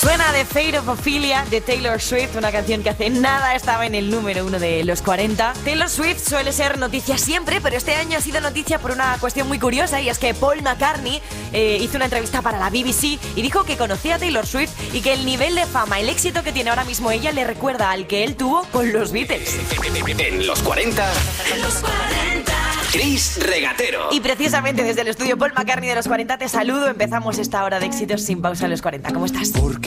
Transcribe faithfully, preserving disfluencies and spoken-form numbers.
Suena The Fate of Ophelia de Taylor Swift, una canción que hace nada estaba en el número uno de los cuarenta. Taylor Swift suele ser noticia siempre, pero este año ha sido noticia por una cuestión muy curiosa, y es que Paul McCartney eh, hizo una entrevista para la B B C y dijo que conocía a Taylor Swift y que el nivel de fama, el éxito que tiene ahora mismo ella le recuerda al que él tuvo con los Beatles. En los cuarenta, en los cuarenta, Chris Regatero. Y precisamente desde el estudio Paul McCartney de los cuarenta te saludo. Empezamos esta hora de éxitos sin pausa en los cuarenta. ¿Cómo estás?